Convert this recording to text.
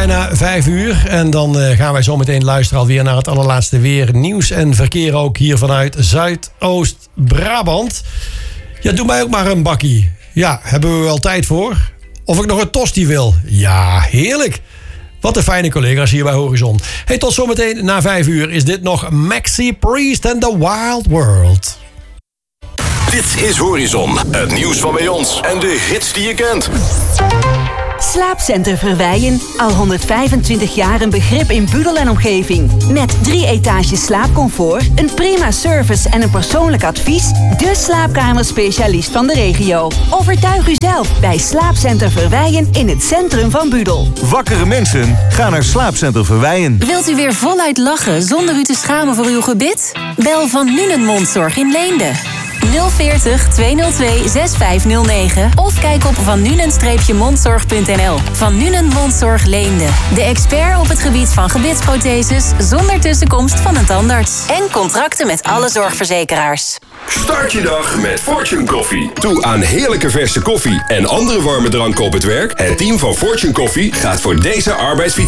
bijna 5 uur. En dan gaan wij zo meteen luisteren alweer naar het allerlaatste weer. Nieuws en verkeer ook hier vanuit Zuidoost-Brabant. Ja, doe mij ook maar een bakkie. Ja, hebben we wel tijd voor? Of ik nog een tosti wil? Ja, heerlijk. Wat een fijne collega's hier bij Horizon. Hey, tot zometeen na 5 uur is dit nog Maxi Priest and the Wild World. Dit is Horizon, het nieuws van bij ons en de hits die je kent. Slaapcenter Verweijen, al 125 jaar een begrip in Budel en omgeving. Met 3 etages slaapcomfort, een prima service en een persoonlijk advies. De slaapkamerspecialist van de regio. Overtuig u zelf bij Slaapcenter Verweijen in het centrum van Budel. Wakkere mensen, ga naar Slaapcenter Verweijen. Wilt u weer voluit lachen zonder u te schamen voor uw gebit? Bel Van Nuenen Mondzorg in Leende. 040 202 6509 of kijk op vannunen-mondzorg.nl. Van Nuenen Mondzorg Leende. De expert op het gebied van gebitsprotheses zonder tussenkomst van een tandarts. En contracten met alle zorgverzekeraars. Start je dag met Fortune Coffee. Toe aan heerlijke verse koffie en andere warme dranken op het werk. Het team van Fortune Coffee gaat voor deze arbeidsvitaal